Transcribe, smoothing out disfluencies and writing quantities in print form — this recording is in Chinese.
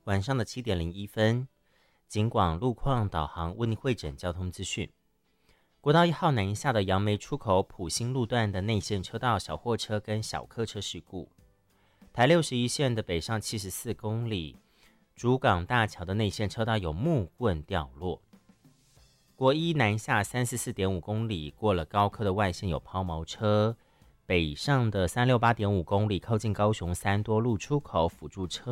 晚上的7点01分，警广路况导航为您汇整交通资讯。国道1号南下的杨梅出口埔心路段的内线车道小货车跟小客车事故，台61线的北上74公里，竹港大桥的内线车道有木棍掉落。国一南下344.5公里，过了高科的外线有抛锚车，北上的368.5公里靠近高雄三多路出口辅助车